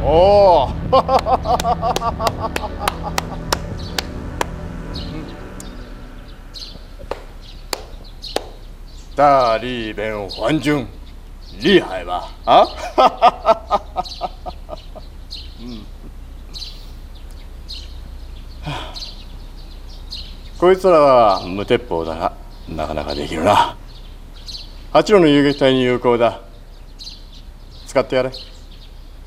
おお大力变黄军，厉害吧？啊！こいつらは無鉄砲だがなかなかできるな。八路の遊撃隊に有効だ。使ってやれ。